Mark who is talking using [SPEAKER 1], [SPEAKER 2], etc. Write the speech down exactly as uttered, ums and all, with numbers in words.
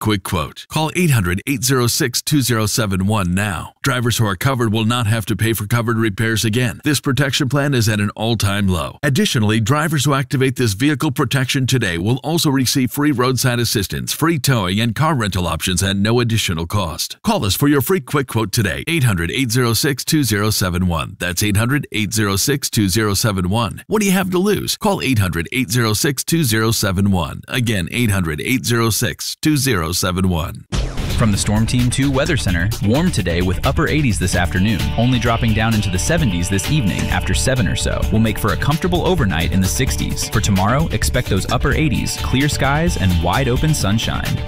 [SPEAKER 1] quick quote. Call eight hundred, eight oh six, two oh seven one now. Drivers who are covered will not have to pay for covered repairs again. This protection plan is at an all-time low. Additionally, drivers who activate this vehicle protection today will also receive free roadside assistance, free towing, and car rental options at no additional cost. Call us for your free quick quote today. eight hundred, eight oh six, two oh seven one. That's eight hundred, eight oh six, two oh seven one. What do you have to lose? Call eight hundred, eight oh six, two oh seven one. Again, eight hundred, eight oh six, two oh seven one.
[SPEAKER 2] From the Storm Team two Weather Center, warm today with upper eighties this afternoon, only dropping down into the seventies this evening after seven or so. Will make for a comfortable overnight in the sixties. For tomorrow, expect those upper eighties, clear skies, and wide open sunshine.